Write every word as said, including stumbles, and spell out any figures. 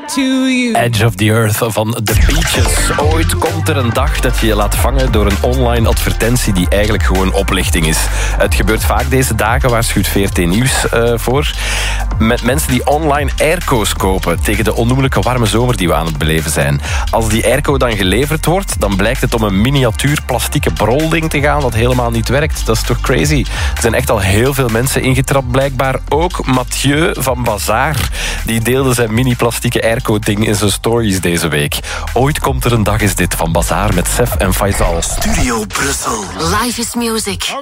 to you. Edge of the Earth van The Beaches. Ooit komt er een dag dat je je laat vangen door een online advertentie die eigenlijk gewoon oplichting is. Het gebeurt vaak deze dagen, waarschuwt V R T Nieuws uh, voor. Met mensen die online airco's kopen tegen de onnoemelijke warme zomer die we aan het beleven zijn. Als die airco dan geleverd wordt, dan blijkt het om een miniatuur plastieke brolding te gaan dat helemaal niet werkt. Dat is toch crazy? Er zijn echt al heel veel mensen ingetrapt, blijkbaar. Ook Mathieu van Bazaar. Die deelde zijn mini-plastieke airco-ding in zijn stories deze week. Ooit komt er een dag is dit van Bazaar met Sef en Faisal. Studio Brussel. Life is music.